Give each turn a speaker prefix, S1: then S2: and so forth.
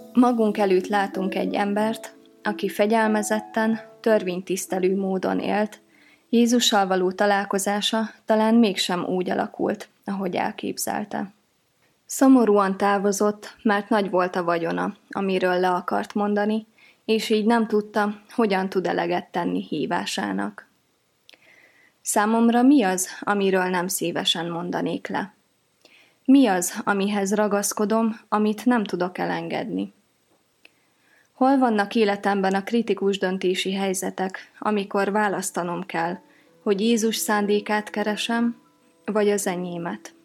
S1: Magunk előtt látunk egy embert, aki fegyelmezetten, törvénytisztelő módon élt, Jézussal való találkozása talán mégsem úgy alakult, ahogy elképzelte. Szomorúan távozott, mert nagy volt a vagyona, amiről le akart mondani, és így nem tudta, hogyan tud eleget tenni hívásának. Számomra mi az, amiről nem szívesen mondanék le? Mi az, amihez ragaszkodom, amit nem tudok elengedni? Hol vannak életemben a kritikus döntési helyzetek, amikor választanom kell, hogy Jézus szándékát keresem, vagy az enyémet?